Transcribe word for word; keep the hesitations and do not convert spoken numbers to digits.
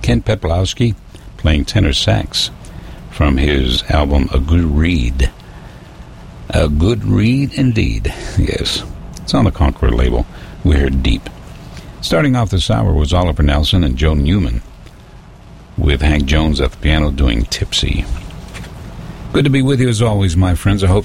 Ken Peplowski playing tenor sax from his album A Good Read. A Good Read indeed, yes. It's on the Conqueror label. We heard Deep. Starting off this hour was Oliver Nelson and Joe Newman, with Hank Jones at the piano doing Tipsy. Good to be with you as always, my friends. I hope